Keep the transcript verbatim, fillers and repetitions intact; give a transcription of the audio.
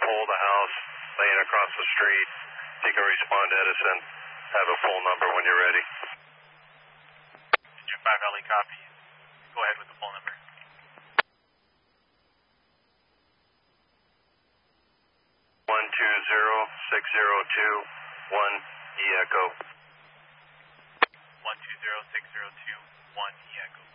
pole of the house, laying across the street. If you can respond to Edison, have a full number when you're ready. June five L E copy. Go ahead with the full number. one two zero six zero two one E Echo. one two zero six zero two one E Echo.